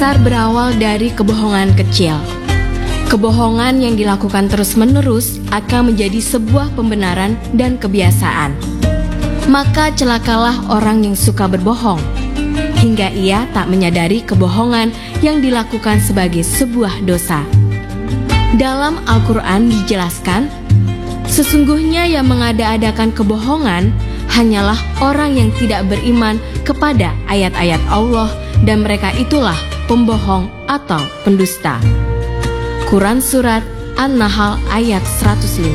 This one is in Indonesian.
berawal dari kebohongan kecil. Kebohongan yang dilakukan terus-menerus akan menjadi sebuah pembenaran dan kebiasaan. Maka celakalah orang yang suka berbohong, hingga ia tak menyadari kebohongan yang dilakukan sebagai sebuah dosa. Dalam Al-Quran dijelaskan, sesungguhnya yang mengada-adakan kebohongan hanyalah orang yang tidak beriman kepada ayat-ayat Allah, dan mereka itulah pembohong atau pendusta. Quran Surat An-Nahl ayat 105.